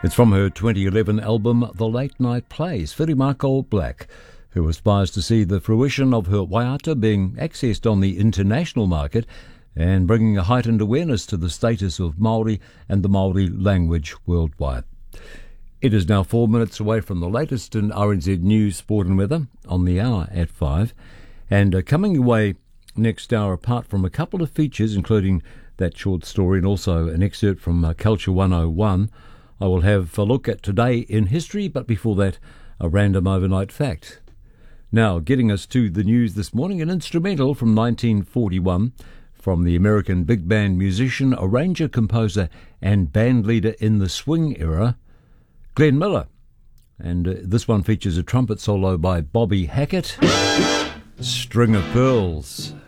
It's from her 2011 album, The Late Night Plays, Whirimako Black, who aspires to see the fruition of her waiata being accessed on the international market and bringing a heightened awareness to the status of Māori and the Māori language worldwide. It is now 4 minutes away from the latest in RNZ News, Sport and Weather on the hour at 5. And coming away next hour, apart from a couple of features, including that short story and also an excerpt from Culture 101, I will have a look at Today in History, but before that, a random overnight fact. Now, getting us to the news this morning, an instrumental from 1941 from the American big band musician, arranger, composer and band leader in the swing era, Glenn Miller. And this one features a trumpet solo by Bobby Hackett, String of Pearls.